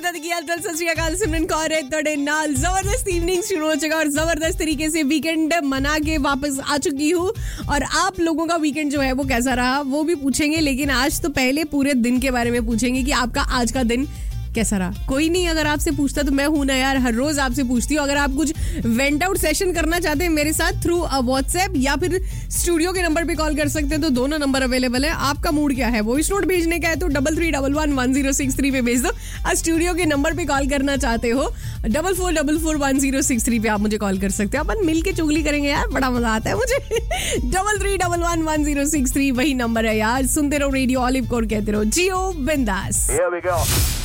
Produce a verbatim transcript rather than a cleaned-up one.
नमिता की हालचाल सत श्री अकाल सिमरन कौर है तोड़े नाल जबरदस्त इवनिंग शुरू हो चुका और जबरदस्त तरीके से वीकेंड मना के वापस आ चुकी हूँ और आप लोगों का वीकेंड जो है वो कैसा रहा वो भी पूछेंगे, लेकिन आज तो पहले पूरे दिन के बारे में पूछेंगे कि आपका आज का दिन कैसा रहा। कोई नहीं अगर आपसे पूछता तो मैं हूं ना यार, हर रोज आपसे पूछती हूँ। अगर आप कुछ वेंट आउट सेशन करना चाहते हैं मेरे साथ थ्रू व्हाट्सएप या फिर स्टूडियो के नंबर पे कॉल कर सकते हैं, तो दोनों नंबर अवेलेबल है। आपका मूड क्या है, वॉइस नोट भेजने का है तो double three double one one zero six three पे भेज दो। और स्टूडियो के नंबर पे कॉल करना चाहते हो double four double four one zero six three पे आप मुझे कॉल कर सकते हो। अपन मिल के चुगली करेंगे यार, बड़ा मजा आता है मुझे। Double three double one one zero six three वही नंबर है यार। सुनते रहो रेडियो ऑलिव कोड, कहते रहो जियो बिंदास।